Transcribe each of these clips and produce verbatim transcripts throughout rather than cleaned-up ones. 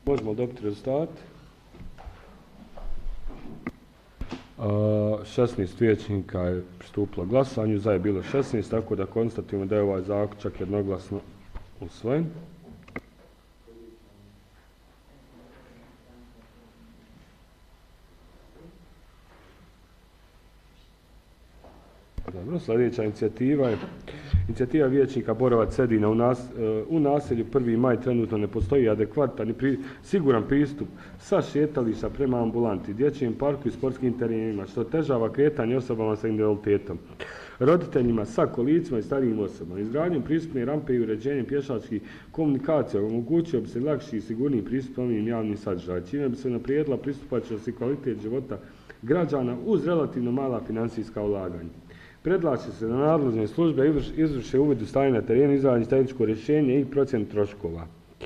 Možemo dobiti rezultat. šesnaest vijećnika je pristupilo glasanju, za je bilo šesnaest, tako da konstatujemo da je ovaj zaključak jednoglasno usvojen. Dobro, sljedeća inicijativa je inicijativa vijećnika Borovac Sedina u, nas, u naselju prvi maj trenutno ne postoji adekvatan i pri, siguran pristup sa šetališta prema ambulanti, dječjem parku i sportskim terenima, što otežava kretanje osobama sa invaliditetom, roditeljima sa kolicima i starijim osobama. Izgradnjom pristupne rampe i uređenjem pješačkih komunikacija omogućio bi se lakši i sigurniji pristup ovim javnim sadržajima, čime bi se unaprijedila pristupačnost i kvalitet života građana uz relativno mala financijska ulaganja. Predlaže se da nadležne službe izvrše uvid u stanje na terenu, izraditi tehničko rješenje i procjenu troškova,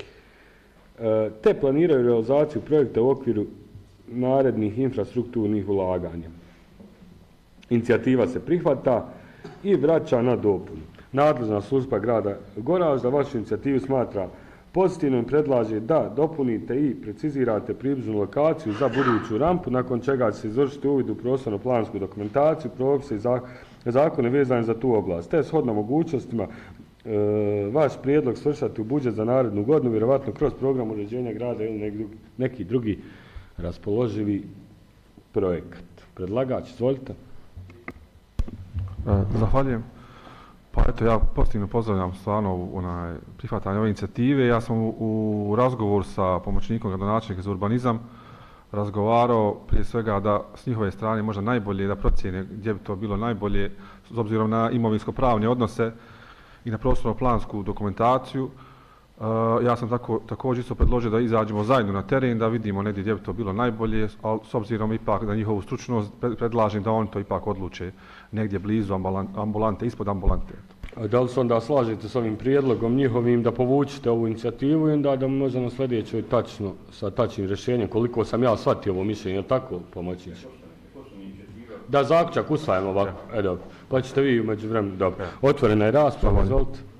te planiraju realizaciju projekta u okviru narednih infrastrukturnih ulaganja. Inicijativa se prihvata i vraća na dopunu. Nadležna služba grada Goražda vašu inicijativu smatra pozitivno i predlaže da dopunite i precizirate približnu lokaciju za buduću rampu, nakon čega će se izvršiti uvid u prostorno-plansku dokumentaciju, propise i zakone vezane za tu oblast. Te shodno mogućnostima e, vaš prijedlog svršati u budžet za narednu godinu, vjerovatno kroz program uređenja grada ili neki drugi raspoloživi projekat. Predlagač, izvolite. Zahvaljujem. Pa eto, ja pozitivno pozdravljam stvarno onaj, prihvatanje ove inicijative. Ja sam u, u razgovoru sa pomoćnikom gradonačelnika za urbanizam razgovarao prije svega da s njihove strane možda najbolje da procijene gdje bi to bilo najbolje s obzirom na imovinsko-pravne odnose i na prostorno-plansku dokumentaciju. Uh, ja sam tako, također isto predložio da izađemo zajedno na teren, da vidimo negdje gdje bi to bilo najbolje, ali s obzirom ipak na njihovu stručnost predlažem da oni to ipak odluče negdje blizu ambulante, ispod ambulante. A da li se onda slažete s ovim prijedlogom njihovim da povučite ovu inicijativu i onda da možda na sljedećoj tačno, sa tačnim rješenjem, koliko sam ja shvatio ovo mišljenje, tako pomoćić? Da zaključak usvajamo ovako, e dobro, pa ćete vi umeđu vremenu, dobro. Otvorena je rasprava, izvolite.